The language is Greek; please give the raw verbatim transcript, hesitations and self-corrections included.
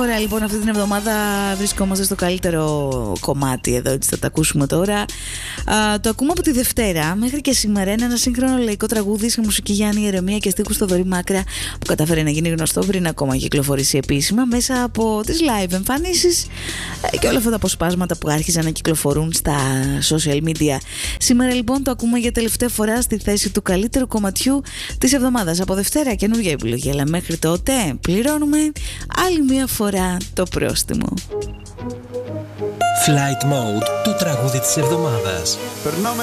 Ωραία, λοιπόν, αυτή την εβδομάδα βρισκόμαστε στο καλύτερο κομμάτι εδώ, έτσι θα τα ακούσουμε τώρα. Α, το ακούμε από τη Δευτέρα μέχρι και σήμερα. Είναι ένα σύγχρονο λαϊκό τραγούδι σε μουσική Γιάννη Ερεμία και στίχους Θοδωρή Μάκρα, που καταφέρει να γίνει γνωστό πριν ακόμα κυκλοφορήσει επίσημα μέσα από τις live εμφανίσεις και όλα αυτά τα αποσπάσματα που άρχιζαν να κυκλοφορούν στα social media. Σήμερα λοιπόν το ακούμε για τελευταία φορά στη θέση του καλύτερου κομματιού της εβδομάδας. Από Δευτέρα καινούργια επιλογή, αλλά μέχρι τότε πληρώνουμε άλλη μία φορά το πρόστιμο. Flight Mode, το τραγούδι της εβδομάδας. Περνάμε